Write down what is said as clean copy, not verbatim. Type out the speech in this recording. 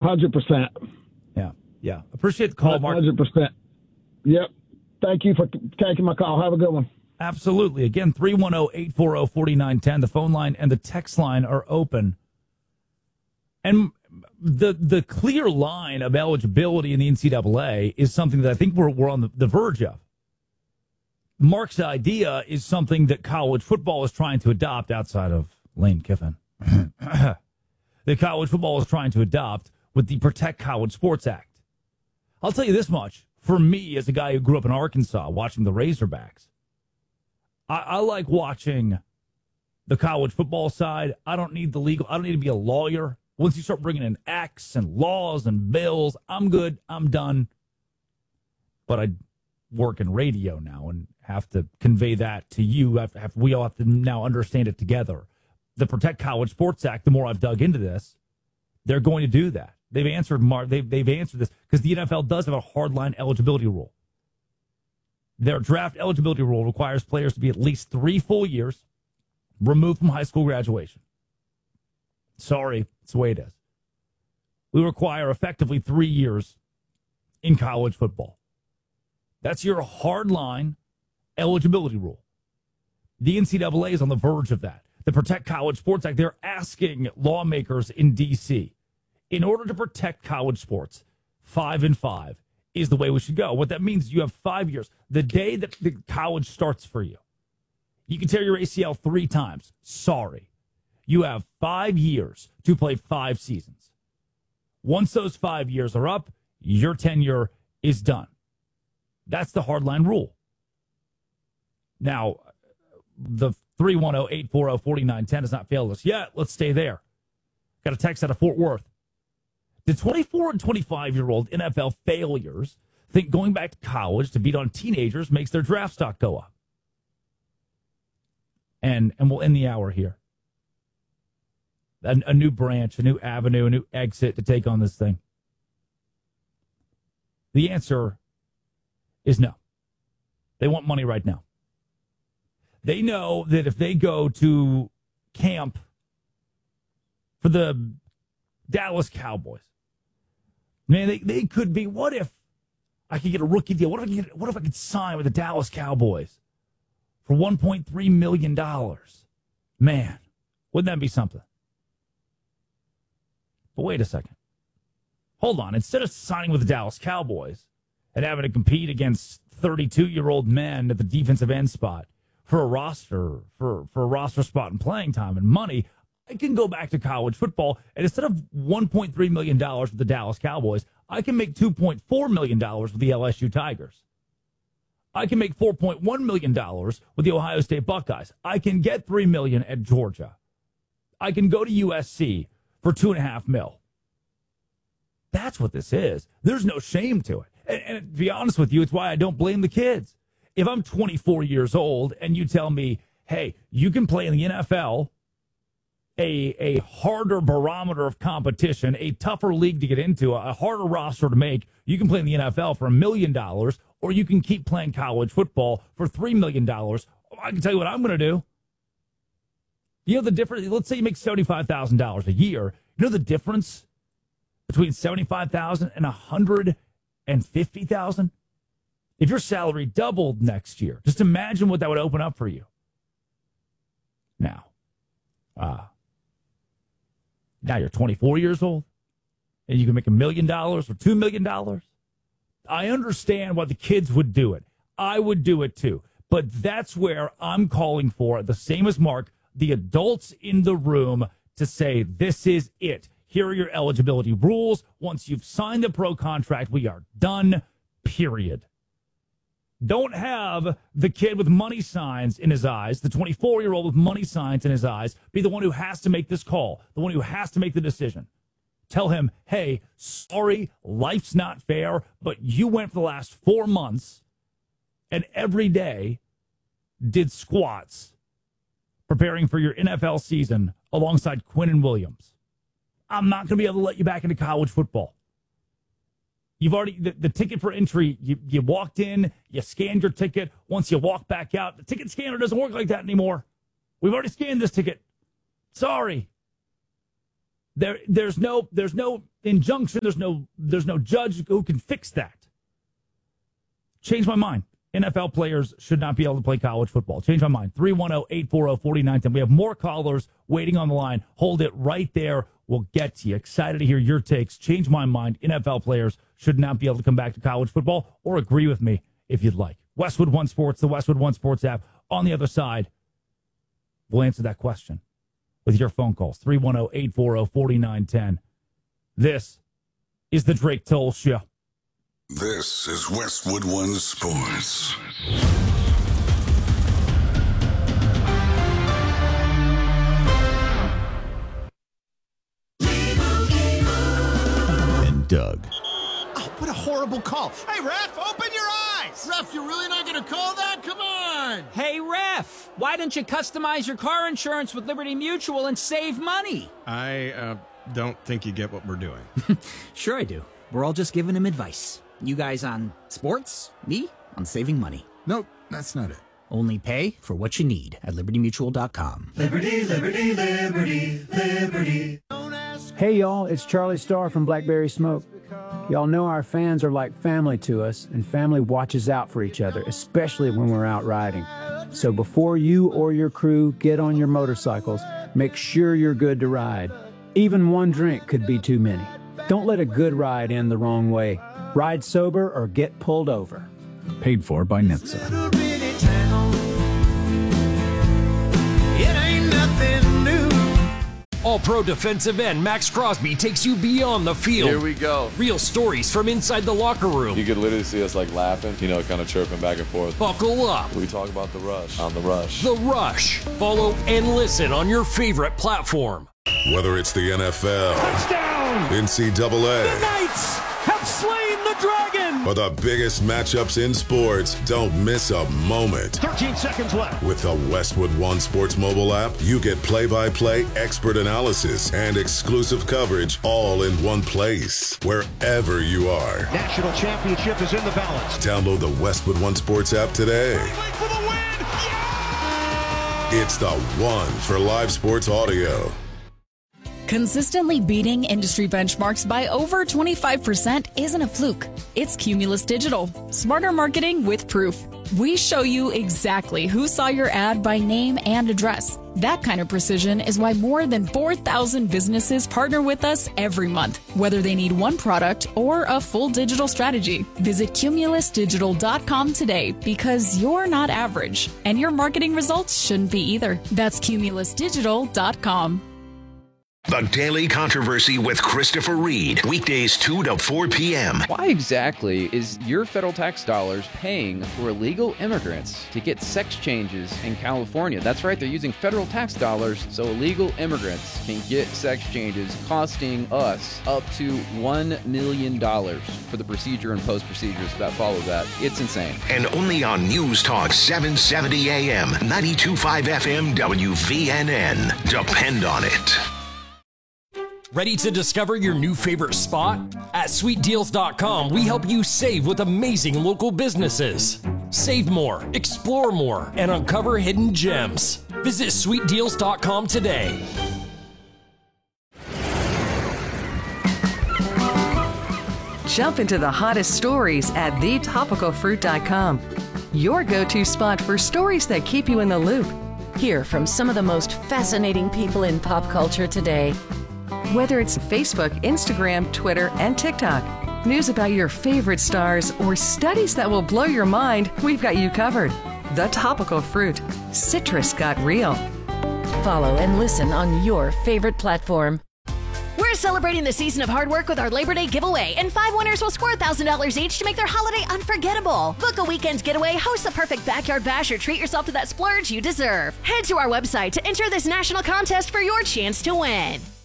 100%. Yeah. Appreciate the call, Mark. 100%. Yep. Thank you for taking my call. Have a good one. Absolutely. Again, 310-840-4910. The phone line and the text line are open. And the clear line of eligibility in the NCAA is something that I think we're on the verge of. Mark's idea is something that college football is trying to adopt outside of Lane Kiffin. The college football is trying to adopt with the Protect College Sports Act. I'll tell you this much. For me, as a guy who grew up in Arkansas watching the Razorbacks, I like watching the college football side. I don't need the legal. I don't need to be a lawyer. Once you start bringing in acts and laws and bills, I'm good. I'm done. But I work in radio now and have to convey that to you. We all have to now understand it together. The Protect College Sports Act, the more I've dug into this, they're going to do that. They've answered they've answered this because the NFL does have a hardline eligibility rule. Their draft eligibility rule requires players to be at least 3 full years removed from high school graduation. Sorry, it's the way it is. We require effectively 3 years in college football. That's your hardline eligibility rule. The NCAA is on the verge of that. The Protect College Sports Act, they're asking lawmakers in D.C., in order to protect college sports, 5 and 5 is the way we should go. What that means is you have 5 years. The day that the college starts for you, you can tear your ACL 3 times. Sorry. You have 5 years to play 5 seasons. Once those 5 years are up, your tenure is done. That's the hardline rule. Now, the 310-840-4910 has not failed us yet. Let's stay there. Got a text out of Fort Worth. The 24 and 25-year-old NFL failures think going back to college to beat on teenagers makes their draft stock go up. And we'll end the hour here. A new branch, a new avenue, a new exit to take on this thing. The answer is no. They want money right now. They know that if they go to camp for the Dallas Cowboys, man, they could be. What if I could get a rookie deal? What if I could sign with the Dallas Cowboys for $1.3 million? Man, wouldn't that be something? But wait a second. Hold on. Instead of signing with the Dallas Cowboys and having to compete against 32-year-old men at the defensive end spot for a roster spot and playing time and money, I can go back to college football, and instead of $1.3 million with the Dallas Cowboys, I can make $2.4 million with the LSU Tigers. I can make $4.1 million with the Ohio State Buckeyes. I can get $3 million at Georgia. I can go to USC for $2.5 million. That's what this is. There's no shame to it. And to be honest with you, it's why I don't blame the kids. If I'm 24 years old and you tell me, hey, you can play in the NFL, a harder barometer of competition, a tougher league to get into, a harder roster to make, you can play in the NFL for $1 million, or you can keep playing college football for $3 million. I can tell you what I'm going to do. You know the difference? Let's say you make $75,000 a year. You know the difference between $75,000 and $150,000? If your salary doubled next year, just imagine what that would open up for you. Now you're 24 years old, and you can make $1 million or $2 million. I understand why the kids would do it. I would do it too. But that's where I'm calling for, the same as Mark, the adults in the room to say, this is it. Here are your eligibility rules. Once you've signed the pro contract, we are done, period. Don't have the kid with money signs in his eyes, the 24-year-old with money signs in his eyes, be the one who has to make this call, the one who has to make the decision. Tell him, hey, sorry, life's not fair, but you went for the last 4 months and every day did squats preparing for your NFL season alongside Quinnen Williams. I'm not going to be able to let you back into college football. You've already, the ticket for entry, you walked in, you scanned your ticket. Once you walk back out, the ticket scanner doesn't work like that anymore. We've already scanned this ticket. Sorry. There's no injunction. There's no judge who can fix that. Change my mind. NFL players should not be able to play college football. Change my mind. 310-840-4910. We have more callers waiting on the line. Hold it right there. We'll get to you. Excited to hear your takes. Change my mind. NFL players should not be able to come back to college football, or agree with me if you'd like. Westwood One Sports, the Westwood One Sports app. On the other side, we'll answer that question with your phone calls. 310-840-4910. This is the Drake Toll Show. This is Westwood One Sports. And Doug. Oh, what a horrible call. Hey, ref, open your eyes. Ref, you're really not going to call that? Come on. Hey, ref, why don't you customize your car insurance with Liberty Mutual and save money? I don't think you get what we're doing. Sure I do. We're all just giving him advice. You guys on sports, me on saving money. Nope, that's not it. Only pay for what you need at libertymutual.com. Liberty, liberty, liberty, liberty. Hey y'all, it's Charlie Starr from Blackberry Smoke. Y'all know our fans are like family to us, and family watches out for each other, especially when we're out riding. So before you or your crew get on your motorcycles, make sure you're good to ride. Even one drink could be too many. Don't let a good ride end the wrong way. Ride sober or get pulled over. Paid for by NHTSA. All-Pro defensive end Max Crosby takes you beyond the field. Here we go. Real stories from inside the locker room. You could literally see us like laughing, kind of chirping back and forth. Buckle up. We talk about The Rush on The Rush. The Rush. Follow and listen on your favorite platform. Whether it's the NFL, Touchdown! NCAA, The Knights have slain the dragon! or the biggest matchups in sports, don't miss a moment. 13 seconds left. With the Westwood One Sports mobile app, you get play-by-play expert analysis and exclusive coverage all in one place, wherever you are. National championship is in the balance. Download the Westwood One Sports app today. For the win! Yeah! It's the one for live sports audio. Consistently beating industry benchmarks by over 25% isn't a fluke. It's Cumulus Digital. Smarter marketing with proof. We show you exactly who saw your ad by name and address. That kind of precision is why more than 4,000 businesses partner with us every month, whether they need one product or a full digital strategy. Visit cumulusdigital.com today, because you're not average, and your marketing results shouldn't be either. That's cumulusdigital.com. The Daily Controversy with Christopher Reed. Weekdays 2 to 4 p.m. Why exactly is your federal tax dollars paying for illegal immigrants to get sex changes in California? That's right, they're using federal tax dollars so illegal immigrants can get sex changes, costing us up to $1 million for the procedure and post-procedures that follow that. It's insane. And only on News Talk 770 AM, 92.5 FM, WVNN. Depend on it. Ready to discover your new favorite spot? At sweetdeals.com, we help you save with amazing local businesses. Save more, explore more, and uncover hidden gems. Visit sweetdeals.com today. Jump into the hottest stories at thetopicalfruit.com. Your go-to spot for stories that keep you in the loop. Hear from some of the most fascinating people in pop culture today. Whether it's Facebook, Instagram, Twitter, and TikTok, news about your favorite stars, or studies that will blow your mind, we've got you covered. The Topical Fruit. Citrus got real. Follow and listen on your favorite platform. We're celebrating the season of hard work with our Labor Day giveaway, and 5 winners will score $1,000 each to make their holiday unforgettable. Book a weekend getaway, host the perfect backyard bash, or treat yourself to that splurge you deserve. Head to our website to enter this national contest for your chance to win.